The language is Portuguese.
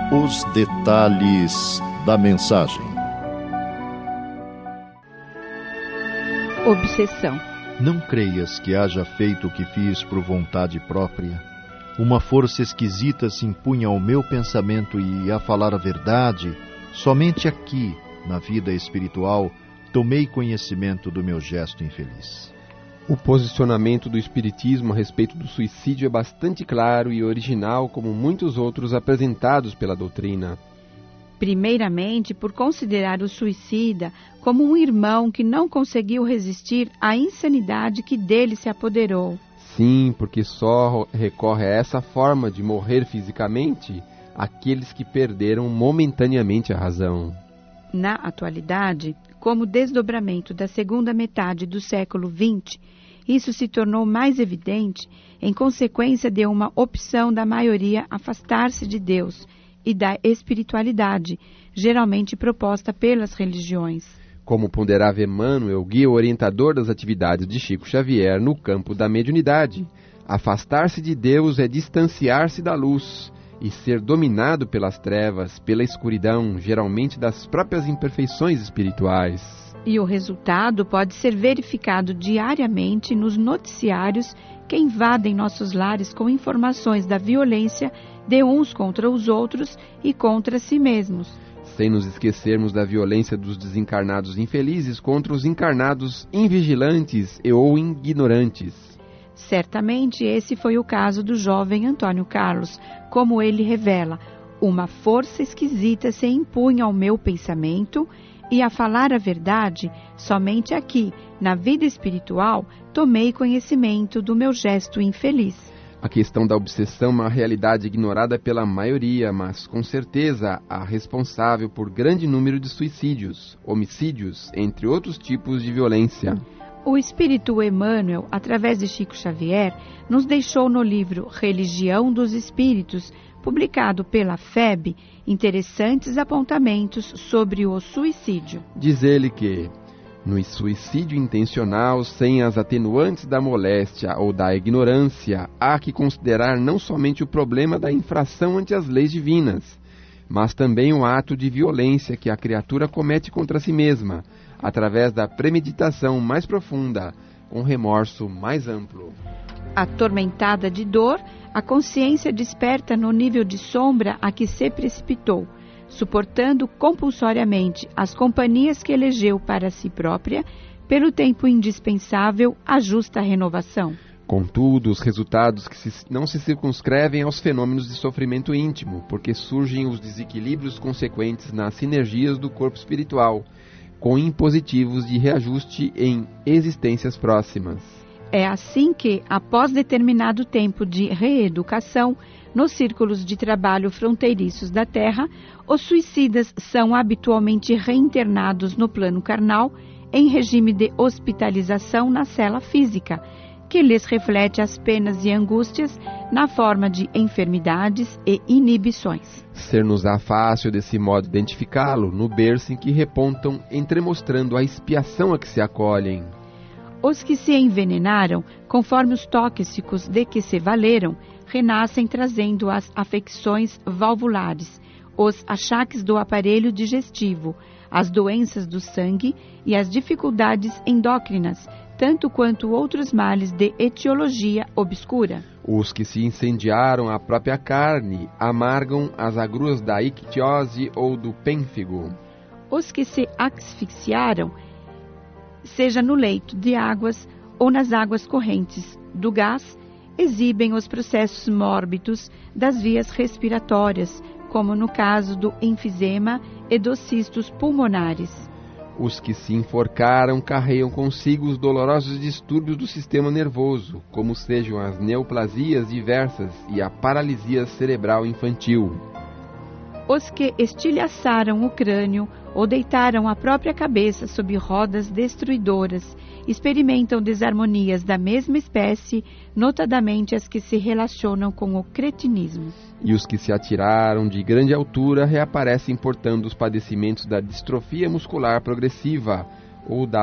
Os detalhes da mensagem. Obsessão. Não creias que haja feito o que fiz por vontade própria. Uma força esquisita se impunha ao meu pensamento e, a falar a verdade, somente aqui, na vida espiritual, tomei conhecimento do meu gesto infeliz. O posicionamento do Espiritismo a respeito do suicídio é bastante claro e original, como muitos outros apresentados pela doutrina. Primeiramente, por considerar o suicida como um irmão que não conseguiu resistir à insanidade que dele se apoderou. Sim, porque só recorre a essa forma de morrer fisicamente aqueles que perderam momentaneamente a razão. Na atualidade, como desdobramento da segunda metade do século XX, isso se tornou mais evidente em consequência de uma opção da maioria afastar-se de Deus e da espiritualidade, geralmente proposta pelas religiões. Como ponderava Emmanuel, guia orientador das atividades de Chico Xavier no campo da mediunidade, afastar-se de Deus é distanciar-se da luz e ser dominado pelas trevas, pela escuridão, geralmente das próprias imperfeições espirituais. E o resultado pode ser verificado diariamente nos noticiários que invadem nossos lares com informações da violência de uns contra os outros e contra si mesmos. Sem nos esquecermos da violência dos desencarnados infelizes contra os encarnados invigilantes e ou ignorantes. Certamente esse foi o caso do jovem Antônio Carlos, como ele revela. Uma força esquisita se impunha ao meu pensamento e, a falar a verdade, somente aqui, na vida espiritual, tomei conhecimento do meu gesto infeliz. A questão da obsessão é uma realidade ignorada pela maioria, mas com certeza a responsável por grande número de suicídios, homicídios, entre outros tipos de violência. O espírito Emmanuel, através de Chico Xavier, nos deixou no livro Religião dos Espíritos, publicado pela FEB, interessantes apontamentos sobre o suicídio. Diz ele que, no suicídio intencional, sem as atenuantes da moléstia ou da ignorância, há que considerar não somente o problema da infração ante as leis divinas, mas também o ato de violência que a criatura comete contra si mesma, através da premeditação mais profunda, com remorso mais amplo. Atormentada de dor, a consciência desperta no nível de sombra a que se precipitou, suportando compulsoriamente as companhias que elegeu para si própria, pelo tempo indispensável à justa renovação. Contudo, os resultados não se circunscrevem aos fenômenos de sofrimento íntimo, porque surgem os desequilíbrios consequentes nas sinergias do corpo espiritual, com impositivos de reajuste em existências próximas. É assim que, após determinado tempo de reeducação, nos círculos de trabalho fronteiriços da Terra, os suicidas são habitualmente reinternados no plano carnal, em regime de hospitalização na cela física, que lhes reflete as penas e angústias na forma de enfermidades e inibições. Ser-nos-á fácil desse modo identificá-lo no berço em que repontam, entremostrando a expiação a que se acolhem. Os que se envenenaram, conforme os tóxicos de que se valeram, renascem trazendo as afecções valvulares, os achaques do aparelho digestivo, as doenças do sangue e as dificuldades endócrinas, tanto quanto outros males de etiologia obscura. Os que se incendiaram a própria carne amargam as agruras da ictiose ou do pênfigo. Os que se asfixiaram, seja no leito de águas ou nas águas correntes do gás, exibem os processos mórbidos das vias respiratórias, como no caso do enfisema e dos cistos pulmonares. Os que se enforcaram carregam consigo os dolorosos distúrbios do sistema nervoso, como sejam as neoplasias diversas e a paralisia cerebral infantil. Os que estilhaçaram o crânio ou deitaram a própria cabeça sob rodas destruidoras experimentam desarmonias da mesma espécie, notadamente as que se relacionam com o cretinismo. E os que se atiraram de grande altura reaparecem portando os padecimentos da distrofia muscular progressiva ou da